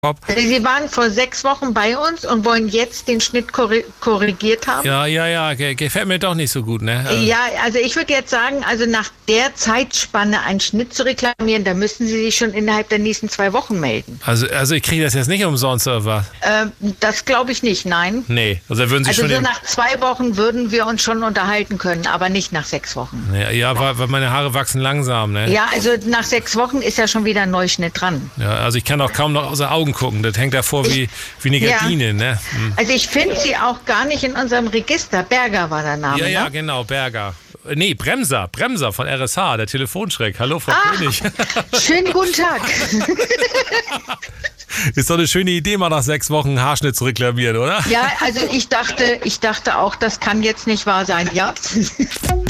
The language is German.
Sie waren vor 6 Wochen bei uns und wollen jetzt den Schnitt korrigiert haben. Ja, gefällt mir doch nicht so gut, ne? Ja, also ich würde jetzt sagen, also nach der Zeitspanne einen Schnitt zu reklamieren, da müssen Sie sich schon innerhalb der nächsten 2 Wochen melden. Also ich kriege das jetzt nicht umsonst oder was? Das glaube ich nicht, nein. Nee, also würden Sie Also schon... so nach 2 Wochen würden wir uns schon unterhalten können, aber nicht nach 6 Wochen. Ja, weil meine Haare wachsen langsam, ne? Ja, also nach 6 Wochen ist ja schon wieder ein Neuschnitt dran. Ja, also ich kann auch kaum noch aus den Augen gucken. Das hängt davor wie eine Gardine, ne? Also ich finde sie auch gar nicht in unserem Register. Berger war der Name, Ja, ne? genau, Berger. Nee, Bremser von RSH, der Telefonschreck. Hallo, Frau König. Schönen guten Tag. Ist doch eine schöne Idee, mal nach 6 Wochen Haarschnitt zu reklamieren, oder? Ja, also ich dachte auch, das kann jetzt nicht wahr sein, ja?